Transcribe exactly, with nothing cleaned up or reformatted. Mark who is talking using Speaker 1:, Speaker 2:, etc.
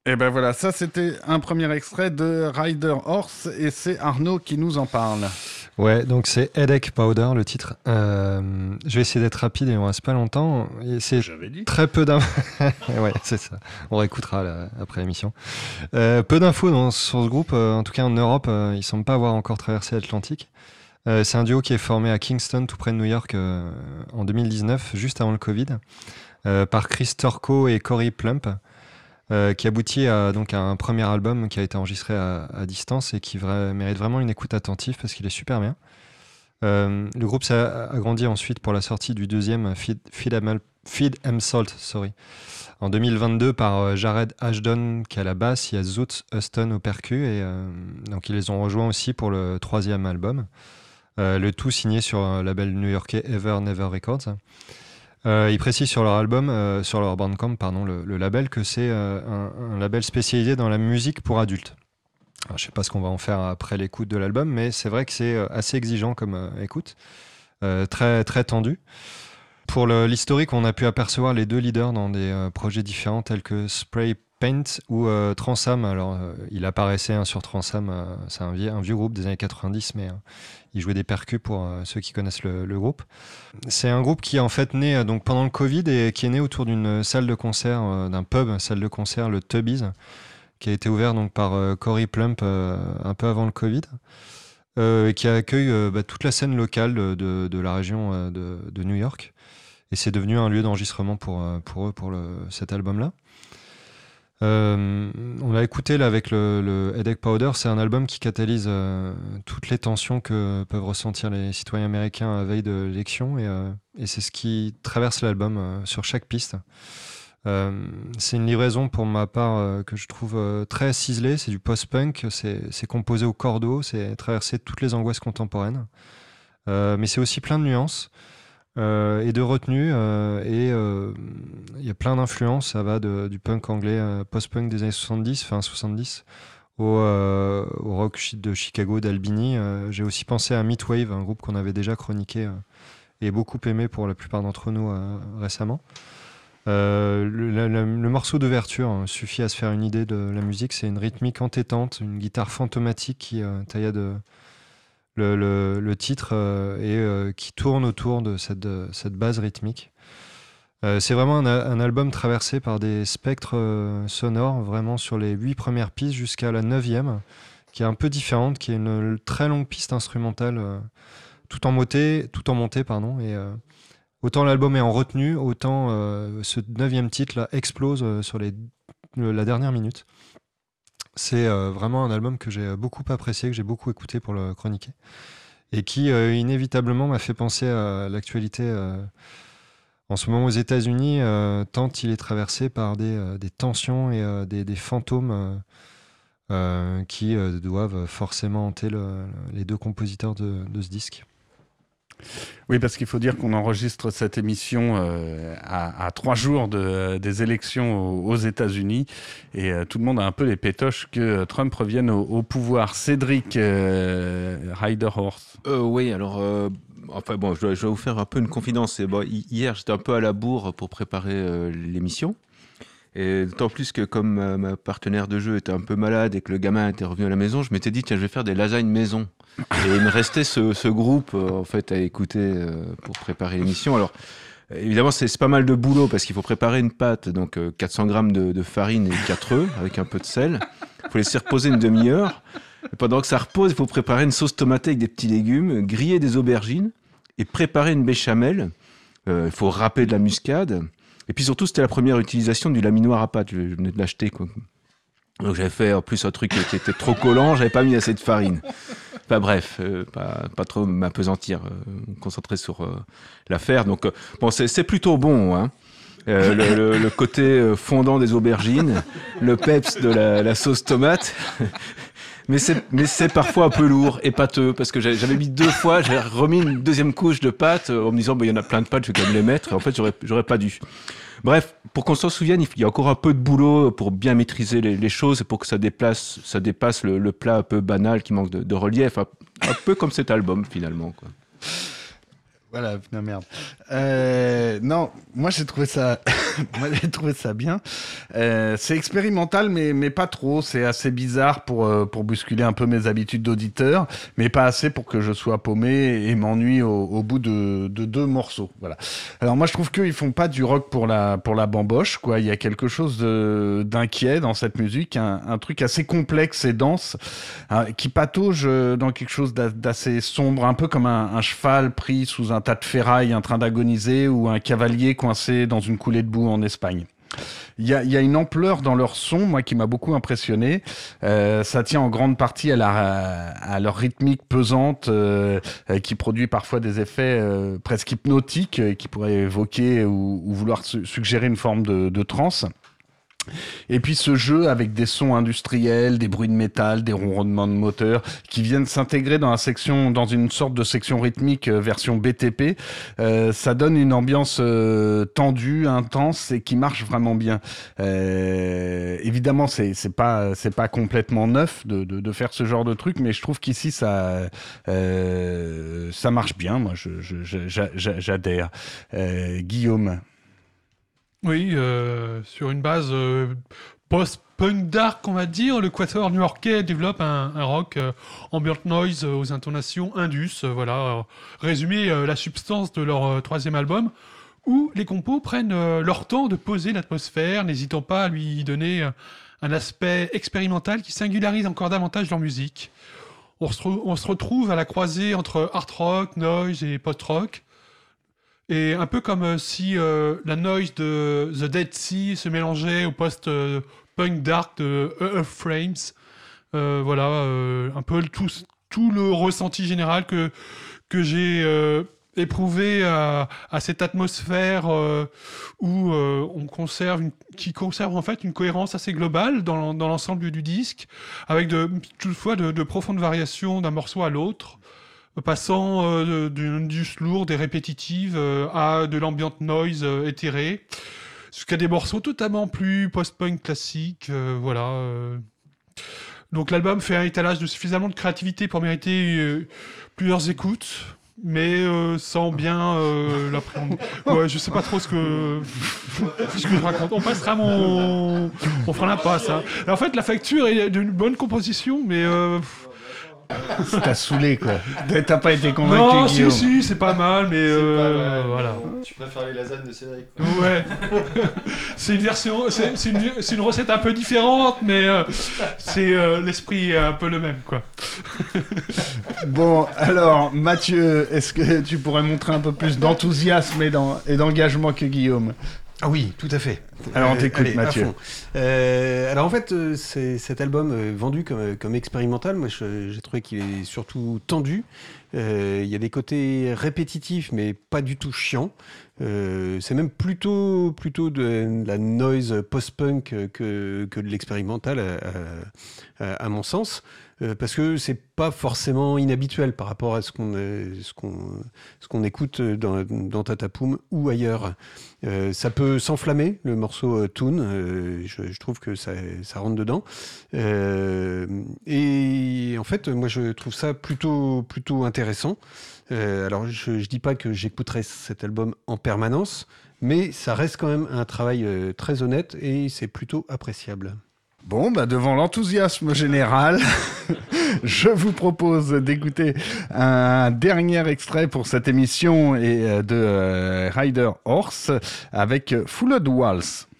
Speaker 1: Et ben voilà, ça c'était un premier extrait de Rider Horse et c'est Arnaud qui nous en parle.
Speaker 2: Ouais, donc c'est Headache Powder le titre. Euh, je vais essayer d'être rapide et il ne reste pas longtemps. Et c'est
Speaker 1: J'avais dit.
Speaker 2: très peu d'infos. Ouais, c'est ça. On réécoutera là, après l'émission. Euh, peu d'infos dans, sur ce groupe. Euh, en tout cas en Europe, euh, il ne semble pas avoir encore traversé l'Atlantique. Euh, c'est un duo qui est formé à Kingston, tout près de New York, euh, en deux mille dix-neuf, juste avant le Covid, euh, par Chris Turco et Corey Plump. Euh, qui aboutit à, donc, à un premier album qui a été enregistré à, à distance et qui vra- mérite vraiment une écoute attentive parce qu'il est super bien. Euh, le groupe s'est agrandi ensuite pour la sortie du deuxième Feed, Feed, Em, Feed Em Salt sorry, en deux mille vingt-deux par Jared Ashton qui est à la basse, il y a Zoot Huston au percu et euh, donc ils les ont rejoints aussi pour le troisième album. Euh, le tout signé sur un label new-yorkais Ever Never Records. Euh, ils précisent sur leur album, euh, sur leur Bandcamp, pardon, le, le label, que c'est euh, un, un label spécialisé dans la musique pour adultes. Alors, je sais pas ce qu'on va en faire après l'écoute de l'album, mais c'est vrai que c'est assez exigeant comme euh, écoute, euh, très très tendu. Pour le, l'historique, on a pu apercevoir les deux leaders dans des euh, projets différents tels que Spray Paint ou euh, Transam. Alors, euh, il apparaissait hein, sur Transam, euh, c'est un vieux, un vieux groupe des années quatre-vingt-dix, mais euh, il jouait des percus pour euh, ceux qui connaissent le, le groupe. C'est un groupe qui est en fait né euh, donc pendant le Covid et qui est né autour d'une salle de concert, euh, d'un pub, salle de concert, le Tubbies, qui a été ouvert donc par euh, Corey Plump euh, un peu avant le Covid. Euh, et qui accueille euh, bah, toute la scène locale de, de, de la région euh, de, de New York. Et c'est devenu un lieu d'enregistrement pour, euh, pour eux, pour le, cet album-là. Euh, on l'a écouté là avec le, le Headache Powder, c'est un album qui catalyse euh, toutes les tensions que peuvent ressentir les citoyens américains à veille de l'élection et, euh, et c'est ce qui traverse l'album euh, sur chaque piste. Euh, c'est une livraison pour ma part euh, que je trouve euh, très ciselée, c'est du post-punk, c'est, c'est composé au cordeau, c'est traversé de toutes les angoisses contemporaines, euh, mais c'est aussi plein de nuances. Euh, et de retenue euh, et il euh, y a plein d'influences, ça va de, du punk anglais euh, post-punk des années soixante-dix, fin soixante-dix au, euh, au rock de Chicago d'Albini. Euh, j'ai aussi pensé à Meatwave, un groupe qu'on avait déjà chroniqué euh, et beaucoup aimé pour la plupart d'entre nous euh, récemment. Euh, le, la, la, le morceau d'ouverture hein, suffit à se faire une idée de la musique, c'est une rythmique entêtante, une guitare fantomatique qui euh, taillade de Le, le, le titre euh, et euh, qui tourne autour de cette, de cette base rythmique. Euh, c'est vraiment un, un album traversé par des spectres euh, sonores, vraiment sur les huit premières pistes jusqu'à la neuvième, qui est un peu différente, qui est une, une très longue piste instrumentale, euh, tout en montée, tout en montée, pardon. Et euh, autant l'album est en retenue, autant euh, ce neuvième titre-là explose euh, sur les, le, la dernière minute. C'est euh, vraiment un album que j'ai beaucoup apprécié, que j'ai beaucoup écouté pour le chroniquer, et qui euh, inévitablement m'a fait penser à l'actualité euh, en ce moment aux États-Unis, euh, tant il est traversé par des, euh, des tensions et euh, des, des fantômes euh, euh, qui euh, doivent forcément hanter le, les deux compositeurs de, de ce disque.
Speaker 1: Oui, parce qu'il faut dire qu'on enregistre cette émission euh, à, à trois jours de, des élections aux, aux États-Unis et euh, tout le monde a un peu les pétoches que Trump revienne au, au pouvoir. Cédric euh, Rider Horse.
Speaker 3: Euh, oui, alors, euh, enfin bon, je dois, je dois vous faire un peu une confidence. Et bon, hier, j'étais un peu à la bourre pour préparer euh, l'émission. Et d'autant plus que comme euh, ma partenaire de jeu était un peu malade et que le gamin était revenu à la maison, je m'étais dit, tiens, je vais faire des lasagnes maison. Et il me restait ce, ce groupe euh, en fait à écouter euh, pour préparer l'émission. Alors évidemment c'est, c'est pas mal de boulot parce qu'il faut préparer une pâte, donc euh, quatre cents grammes de, de farine et quatre œufs avec un peu de sel. Il faut laisser reposer une demi-heure. Et pendant que ça repose, il faut préparer une sauce tomatée avec des petits légumes, griller des aubergines et préparer une béchamel. Euh, il faut râper de la muscade. Et puis surtout c'était la première utilisation du laminoir à pâte. Je venais de l'acheter quoi. Donc j'avais fait en plus un truc qui était trop collant, j'avais pas mis assez de farine. Enfin bref, euh, pas, pas trop m'apesantir, euh, me concentrer sur euh, l'affaire. Donc euh, bon, c'est, c'est plutôt bon, hein. Euh, le, le, le côté euh, fondant des aubergines, le peps de la, la sauce tomate. Mais c'est, mais c'est parfois un peu lourd et pâteux, parce que j'avais, j'avais mis deux fois, j'ai remis une deuxième couche de pâte en me disant, bah, il y en a plein de pâtes, je vais quand même les mettre, et en fait, j'aurais, j'aurais pas dû. Bref, pour qu'on s'en souvienne, il y a encore un peu de boulot pour bien maîtriser les, les choses et pour que ça, déplace, ça dépasse le, le plat un peu banal qui manque de, de relief, un, un peu comme cet album finalement, quoi.
Speaker 1: Voilà, putain, merde. Euh, non, moi j'ai trouvé ça, moi j'ai trouvé ça bien. Euh, c'est expérimental, mais mais pas trop. C'est assez bizarre pour euh, pour bousculer un peu mes habitudes d'auditeur, mais pas assez pour que je sois paumé et m'ennuie au, au bout de, de deux morceaux. Voilà. Alors moi je trouve qu'ils font pas du rock pour la pour la bamboche, quoi. Il y a quelque chose de, d'inquiet dans cette musique, un, un truc assez complexe et dense, hein, qui patauge dans quelque chose d'assez sombre, un peu comme un, un cheval pris sous un tas de ferraille en train d'agoniser ou un cavalier coincé dans une coulée de boue en Espagne. Il y a, il y a une ampleur dans leur son, moi, qui m'a beaucoup impressionné. Euh, ça tient en grande partie à, la, à leur rythmique pesante, euh, qui produit parfois des effets euh, presque hypnotiques, euh, qui pourraient évoquer ou, ou vouloir su- suggérer une forme de, de transe. Et puis ce jeu avec des sons industriels, des bruits de métal, des ronronnements de moteur qui viennent s'intégrer dans la section, dans une sorte de section rythmique euh, version B T P, euh, ça donne une ambiance euh, tendue, intense et qui marche vraiment bien. Euh, évidemment, c'est c'est pas c'est pas complètement neuf de, de de faire ce genre de truc, mais je trouve qu'ici ça euh, ça marche bien. Moi, je, je, je, j'a- j'adhère. Euh, Guillaume.
Speaker 4: Oui, euh, sur une base euh, post-punk dark, on va dire, le quatuor new-yorkais développe un, un rock euh, ambient noise euh, aux intonations indus. euh, voilà, euh, résumé euh, la substance de leur euh, troisième album, où les compos prennent euh, leur temps de poser l'atmosphère, n'hésitant pas à lui donner euh, un aspect expérimental qui singularise encore davantage leur musique. On se, trou- on se retrouve à la croisée entre art rock, noise et post-rock. Et un peu comme euh, si euh, la noise de The Dead Sea se mélangeait au post-punk dark de Earth Frames. Euh, voilà, euh, un peu tout, tout le ressenti général que, que j'ai euh, éprouvé à, à cette atmosphère euh, où euh, on conserve une, qui conserve en fait une cohérence assez globale dans, dans l'ensemble du, du disque, avec de, toutefois de, de profondes variations d'un morceau à l'autre, passant euh, d'une douce lourde et répétitive euh, à de l'ambient noise euh, éthéré, jusqu'à des morceaux totalement plus post-punk classiques. Euh, voilà. Euh. Donc l'album fait un étalage de suffisamment de créativité pour mériter euh, plusieurs écoutes, mais euh, sans bien euh, l'appréhender. Ouais, je sais pas trop ce que, ce que je raconte. On passera mon... On fera l'impasse. Hein. En fait, la facture est d'une bonne composition, mais... Euh...
Speaker 1: T'as saoulé, quoi. T'as pas été convaincu,
Speaker 4: Non,
Speaker 1: Guillaume.
Speaker 4: si, si, c'est pas mal, mais euh,
Speaker 2: pas mal.
Speaker 4: voilà.
Speaker 2: Tu préfères les lasagnes de Cédric, quoi.
Speaker 4: Ouais. C'est une version, c'est, c'est, une, c'est une recette un peu différente, mais euh, c'est euh, l'esprit est un peu le même, quoi.
Speaker 1: Bon, alors, Mathieu, est-ce que tu pourrais montrer un peu plus d'enthousiasme et, d'en- et d'engagement que Guillaume ?
Speaker 5: Ah oui, tout à fait.
Speaker 1: Alors, on t'écoute,
Speaker 5: allez, à
Speaker 1: Mathieu.
Speaker 5: fond. Euh, alors en fait, euh, c'est, cet album euh, vendu comme, comme expérimental, moi je- j'ai trouvé qu'il est surtout tendu. Euh, Il y a des côtés répétitifs, mais pas du tout chiants. Euh, c'est même plutôt, plutôt de, de la noise post-punk que, que de l'expérimental, à, à- à mon sens. Euh, parce que c'est pas forcément inhabituel par rapport à ce qu'on, euh, ce qu'on, ce qu'on écoute dans, dans Tatapoum ou ailleurs. Euh, ça peut s'enflammer, le morceau euh, Toon, euh, je, je trouve que ça, ça rentre dedans. Euh, et en fait, moi je trouve ça plutôt, plutôt intéressant. Euh, alors je ne dis pas que j'écouterai cet album en permanence, mais ça reste quand même un travail euh, très honnête et c'est plutôt appréciable.
Speaker 1: Bon, bah devant l'enthousiasme général, je vous propose d'écouter un dernier extrait pour cette émission et euh, de euh, Rider Horse avec Followed Waltz.